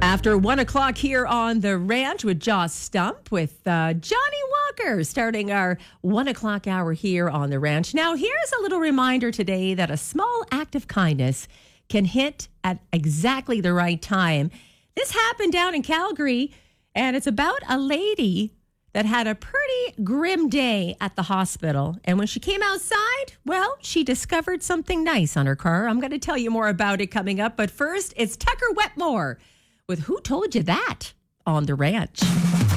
After 1 o'clock here on The Ranch with Joss Stump with Johnny Walker starting our 1 o'clock hour here on The Ranch. Now, here's a little reminder today that a small act of kindness can hit at exactly the right time. This happened down in Calgary, and it's about a lady that had a pretty grim day at the hospital. And when she came outside, well, she discovered something nice on her car. I'm going to tell you more about it coming up. But first, it's Tucker Wetmore with Who Told You That on The Ranch.